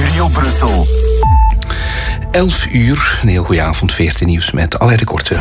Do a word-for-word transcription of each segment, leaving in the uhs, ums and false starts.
Studio Brussel. elf uur, een heel goede avond, veertien nieuws met Alain de Korte.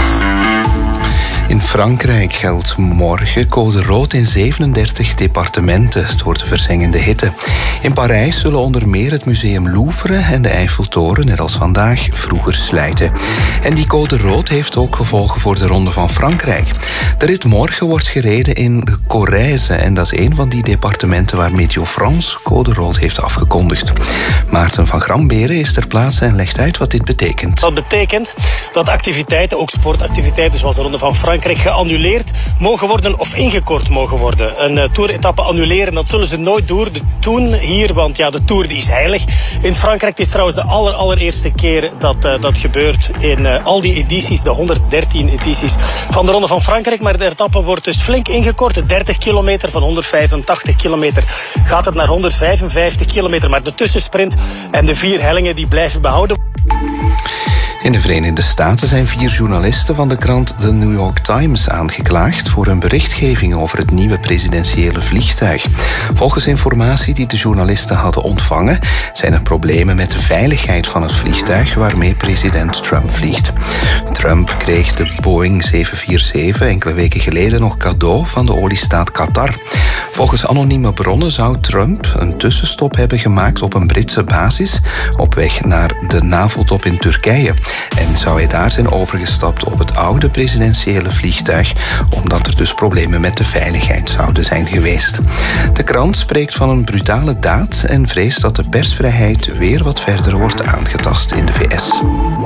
In Frankrijk geldt morgen code rood in zevenendertig departementen door de verzengende hitte. In Parijs zullen onder meer het museum Louvre en de Eiffeltoren, net als vandaag, vroeger slijten. En die code rood heeft ook gevolgen voor de Ronde van Frankrijk. De rit morgen wordt gereden in Corrèze en dat is een van die departementen waar Météo France code rood heeft afgekondigd. Maarten van Gramberen is ter plaatse en legt uit wat dit betekent. Dat betekent dat activiteiten, ook sportactiviteiten zoals de Ronde van Frankrijk, geannuleerd mogen worden of ingekort mogen worden. Een uh, toeretappe annuleren, dat zullen ze nooit doen hier, want ja, de Tour die is heilig. In Frankrijk het is trouwens de aller, allereerste keer dat uh, dat gebeurt in uh, al die edities, de honderddertien edities van de Ronde van Frankrijk. Maar de etappe wordt dus flink ingekort. dertig kilometer van honderdvijfentachtig kilometer gaat het naar honderdvijfenvijftig kilometer. Maar de tussensprint en de vier hellingen die blijven behouden. In de Verenigde Staten zijn vier journalisten van de krant The New York Times aangeklaagd voor hun berichtgeving over het nieuwe presidentiële vliegtuig. Volgens informatie die de journalisten hadden ontvangen, zijn er problemen met de veiligheid van het vliegtuig waarmee president Trump vliegt. Trump kreeg de Boeing zeven vier zeven enkele weken geleden nog cadeau van de oliestaat Qatar. Volgens anonieme bronnen zou Trump een tussenstop hebben gemaakt op een Britse basis op weg naar de NAVO-top in Turkije. En zou hij daar zijn overgestapt op het oude presidentiële vliegtuig, omdat er dus problemen met de veiligheid zouden zijn geweest. De krant spreekt van een brutale daad en vreest dat de persvrijheid weer wat verder wordt aangetast in de V S.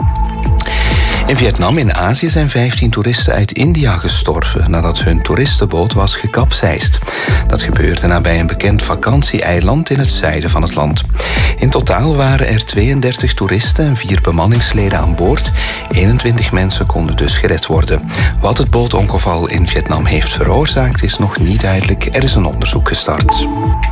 In Vietnam in Azië zijn vijftien toeristen uit India gestorven nadat hun toeristenboot was gekapseist. Dat gebeurde nabij een bekend vakantieeiland in het zuiden van het land. In totaal waren er tweeëndertig toeristen en vier bemanningsleden aan boord. eenentwintig mensen konden dus gered worden. Wat het bootongeval in Vietnam heeft veroorzaakt is nog niet duidelijk. Er is een onderzoek gestart.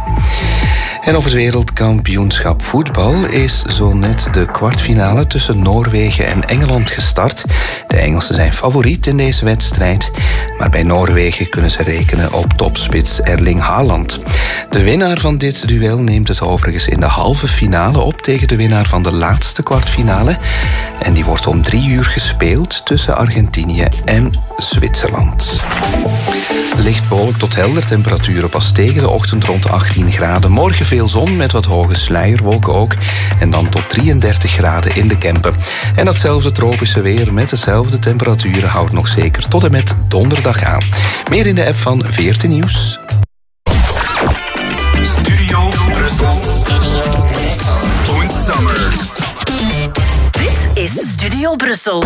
En op het wereldkampioenschap voetbal is zo net de kwartfinale tussen Noorwegen en Engeland gestart. De Engelsen zijn favoriet in deze wedstrijd, maar bij Noorwegen kunnen ze rekenen op topspits Erling Haaland. De winnaar van dit duel neemt het overigens in de halve finale op tegen de winnaar van de laatste kwartfinale. En die wordt om drie uur gespeeld tussen Argentinië en Zwitserland. Licht bewolkt tot helder, temperaturen pas tegen de ochtend rond achttien graden. Morgen veel zon met wat hoge sluierwolken ook. En dan tot drieëndertig graden in de Kempen. En datzelfde tropische weer met dezelfde temperaturen houdt nog zeker tot en met donderdag aan. Meer in de app van veertien Nieuws. Studio Brussel. Studio Brussel. Summer. Dit is Studio Brussel.